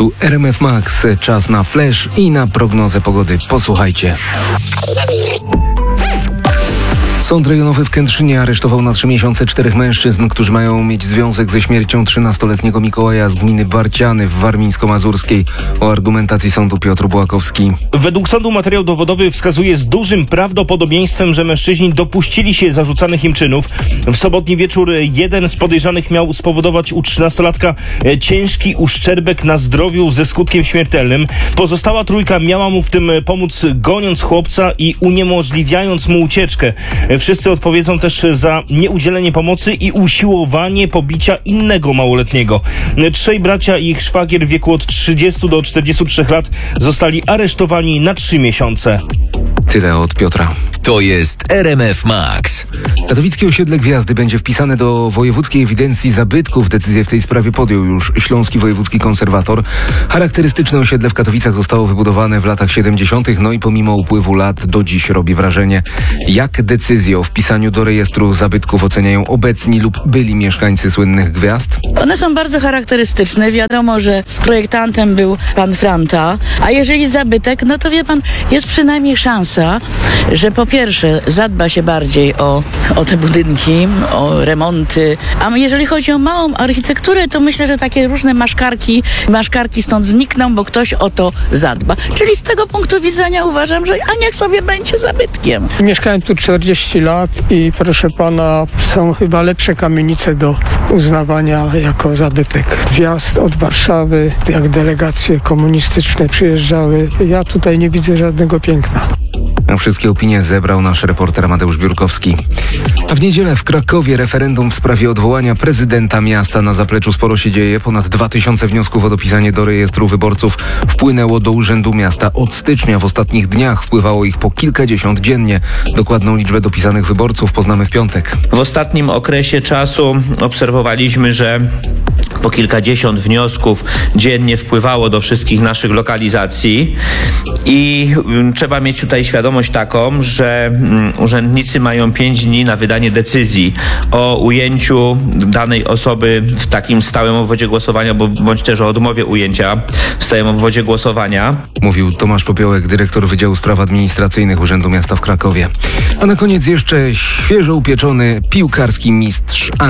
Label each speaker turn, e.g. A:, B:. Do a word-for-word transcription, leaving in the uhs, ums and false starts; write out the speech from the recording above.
A: Tu R M F Max, czas na flash i na prognozę pogody. Posłuchajcie. Sąd rejonowy w Kętrzynie aresztował na trzy miesiące czterech mężczyzn, którzy mają mieć związek ze śmiercią trzynastoletniego Mikołaja z gminy Barciany w Warmińsko-Mazurskiej. O argumentacji sądu Piotr Błakowski.
B: Według sądu materiał dowodowy wskazuje z dużym prawdopodobieństwem, że mężczyźni dopuścili się zarzucanych im czynów. W sobotni wieczór jeden z podejrzanych miał spowodować u trzynastolatka ciężki uszczerbek na zdrowiu ze skutkiem śmiertelnym. Pozostała trójka miała mu w tym pomóc, goniąc chłopca i uniemożliwiając mu ucieczkę. Wszyscy odpowiedzą też za nieudzielenie pomocy i usiłowanie pobicia innego małoletniego. Trzej bracia i ich szwagier w wieku od trzydziestu do czterdziestu trzech lat zostali aresztowani na trzy miesiące.
A: Tyle od Piotra.
C: To jest R M F Max.
A: Katowickie osiedle Gwiazdy będzie wpisane do Wojewódzkiej Ewidencji Zabytków. Decyzję w tej sprawie podjął już Śląski Wojewódzki Konserwator. Charakterystyczne osiedle w Katowicach zostało wybudowane w latach siedemdziesiątych, no i pomimo upływu lat do dziś robi wrażenie. Jak decyzję o wpisaniu do rejestru zabytków oceniają obecni lub byli mieszkańcy słynnych gwiazd?
D: One są bardzo charakterystyczne. Wiadomo, że projektantem był pan Franta, a jeżeli zabytek, no to wie pan, jest przynajmniej szansa, że po pierwsze zadba się bardziej o, o te budynki, o remonty, a jeżeli chodzi o małą architekturę, to myślę, że takie różne maszkarki, maszkarki stąd znikną, bo ktoś o to zadba. Czyli z tego punktu widzenia uważam, że a niech sobie będzie zabytkiem.
E: Mieszkałem tu czterdzieści lat i proszę pana, są chyba lepsze kamienice do uznawania jako zabytek. Gwiazd od Warszawy, jak delegacje komunistyczne przyjeżdżały, ja tutaj nie widzę żadnego piękna.
A: A wszystkie opinie zebrał nasz reporter Mateusz Biurkowski. A w niedzielę w Krakowie referendum w sprawie odwołania prezydenta miasta. Na zapleczu sporo się dzieje. Ponad dwa tysiące wniosków o dopisanie do rejestru wyborców wpłynęło do Urzędu Miasta. Od stycznia w ostatnich dniach wpływało ich po kilkadziesiąt dziennie. Dokładną liczbę dopisanych wyborców poznamy w piątek.
F: W ostatnim okresie czasu obserwowaliśmy, że po kilkadziesiąt wniosków dziennie wpływało do wszystkich naszych lokalizacji i um, trzeba mieć tutaj świadomość taką, że um, urzędnicy mają pięć dni na wydanie decyzji o ujęciu danej osoby w takim stałym obwodzie głosowania, bo, bądź też o odmowie ujęcia w stałym obwodzie głosowania.
A: Mówił Tomasz Popiołek, dyrektor Wydziału Spraw Administracyjnych Urzędu Miasta w Krakowie. A na koniec jeszcze świeżo upieczony piłkarski mistrz